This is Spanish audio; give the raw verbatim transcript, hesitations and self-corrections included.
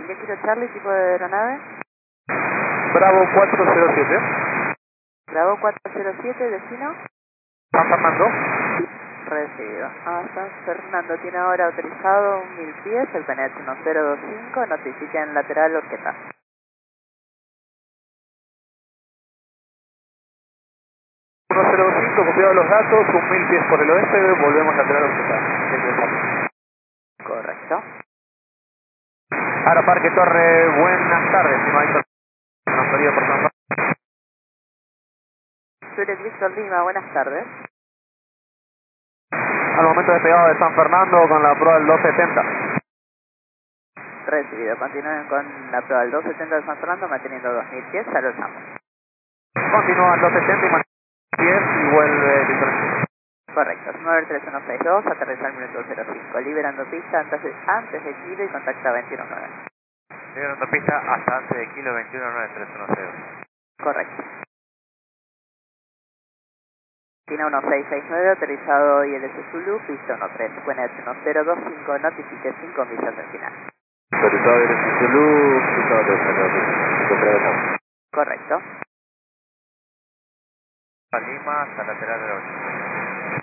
India Kilo Charlie, tipo de aeronave. Bravo cuatro cero siete. Bravo cuatro cero siete, destino. San Fernando. Recibido. Ah, San Fernando tiene ahora autorizado un mil pies, el P N H uno cero dos cinco, notifiquen lateral Orqueta. uno cero dos cinco, copiado los datos, un mil pies por el oeste, volvemos lateral Orqueta. Correcto. Ahora Parque Torre, buenas tardes, estimadito. Transferido por San Fernando. Zurich Víctor Lima, buenas tardes. Al momento despegado de San Fernando con la prueba del doscientos setenta. Recibido. Continúen con la prueba del doscientos setenta de San Fernando, manteniendo dos mil pies, ya lo llamo. Continúa el doscientos setenta y mantiene pies y vuelve Víctor. Correcto. nueve tres uno seis dos, aterrizar al minuto cero cinco, liberando pista antes de, antes de Kilo y contacta veintiuno nueve. Liberando pista hasta antes de Kilo veintiuno nueve tres uno cero. Correcto. Tina uno seis seis nueve, aterrizado I L S Zulu, pista uno tres, P N H uno cero dos cinco, notifique cinco millas del final. Autorizado I L S Zulu, pista dos cero. Correcto. Lima hasta lateral del ocho.